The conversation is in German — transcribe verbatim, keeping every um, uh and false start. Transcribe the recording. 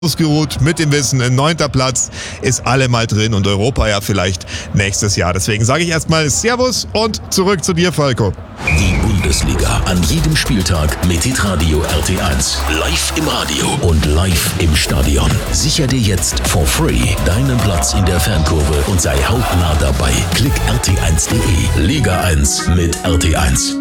ausgeruht mit dem Wissen, ein neunter Platz ist allemal drin und Europa ja vielleicht nächstes Jahr. Deswegen sage ich erstmal Servus und zurück zu dir, Falco. Die Bundesliga an jedem Spieltag mit Hitradio R T eins. Live im Radio und live im Stadion. Sicher dir jetzt for free deinen Platz in der Fankurve und sei hautnah dabei. Klick r t eins punkt d e. Liga eins mit R T eins.